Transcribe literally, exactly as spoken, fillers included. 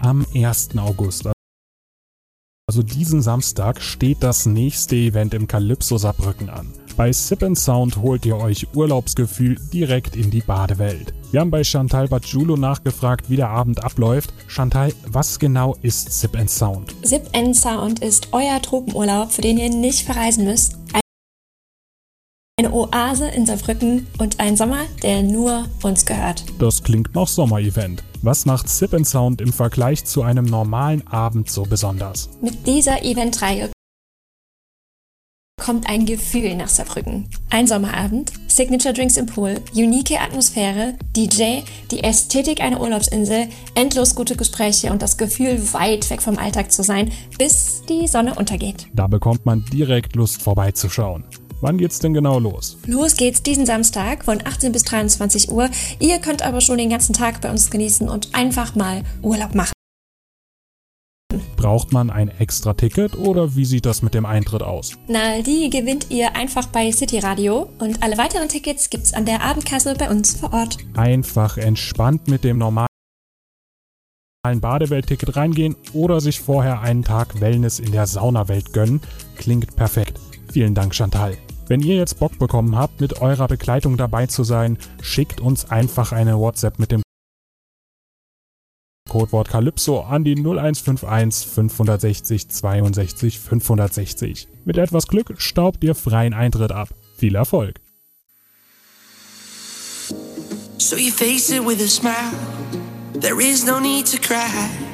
Am ersten August, also diesen Samstag, steht das nächste Event im Calypso Saarbrücken an. Bei Sip and Sound holt ihr euch Urlaubsgefühl direkt in die Badewelt. Wir haben bei Chantal Badjulo nachgefragt, wie der Abend abläuft. Chantal, was genau ist Sip and Sound? Sip and Sound ist euer Tropenurlaub, für den ihr nicht verreisen müsst. Eine Oase in Saarbrücken und ein Sommer, der nur uns gehört. Das klingt nach Sommerevent. Was macht Sip and Sound im Vergleich zu einem normalen Abend so besonders? Mit dieser Eventreihe kommt ein Gefühl nach Saarbrücken. Ein Sommerabend, Signature Drinks im Pool, unique Atmosphäre, D J, die Ästhetik einer Urlaubsinsel, endlos gute Gespräche und das Gefühl, weit weg vom Alltag zu sein, bis die Sonne untergeht. Da bekommt man direkt Lust vorbeizuschauen. Wann geht's denn genau los? Los geht's diesen Samstag von achtzehn bis dreiundzwanzig Uhr. Ihr könnt aber schon den ganzen Tag bei uns genießen und einfach mal Urlaub machen. Braucht man ein extra Ticket oder wie sieht das mit dem Eintritt aus? Na, die gewinnt ihr einfach bei City Radio und alle weiteren Tickets gibt's an der Abendkasse bei uns vor Ort. Einfach entspannt mit dem normalen Badewelt-Ticket reingehen oder sich vorher einen Tag Wellness in der Saunawelt gönnen. Klingt perfekt. Vielen Dank, Chantal. Wenn ihr jetzt Bock bekommen habt, mit eurer Begleitung dabei zu sein, schickt uns einfach eine WhatsApp mit dem Codewort Calypso an die null eins fünf eins fünf sechs sechs zweiundsechzig fünfhundertsechzig. Mit etwas Glück staubt ihr freien Eintritt ab. Viel Erfolg! So you face it with a smile. There is no need to cry.